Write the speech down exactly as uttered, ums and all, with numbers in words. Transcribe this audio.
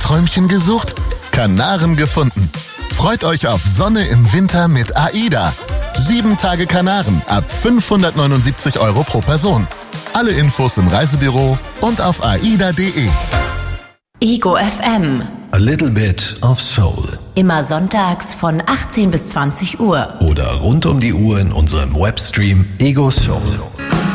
Sommerträumchen gesucht? Kanaren gefunden. Freut euch auf Sonne im Winter mit AIDA. Sieben Tage Kanaren ab fünfhundertneunundsiebzig Euro pro Person. Alle Infos im Reisebüro und auf aida punkt de. Ego F M. A little bit of soul. Immer sonntags von achtzehn bis zwanzig Uhr. Oder rund um die Uhr in unserem Webstream Ego Soul.